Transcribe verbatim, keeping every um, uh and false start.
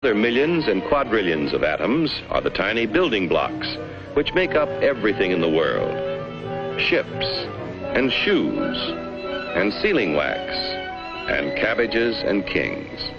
other millions and quadrillions of atoms are the tiny building blocks which make up everything in the world. Ships, and shoes, and sealing wax, and cabbages and kings.